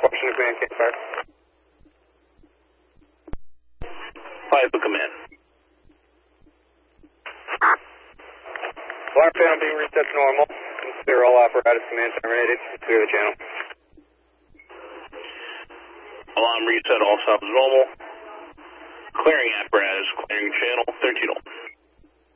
Washington Command, campfire. Fire Command. Alarm panel being reset to normal. Clear all apparatus, command terminated. Clear the channel. Alarm reset, all stops normal. Clearing apparatus, clearing channel, 13-0.